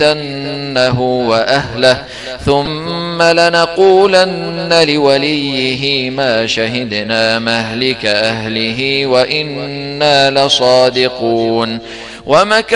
لننجينه وأهله ثم لنقولن لوليه ما شهدنا مهلك أهله وإنا لصادقون.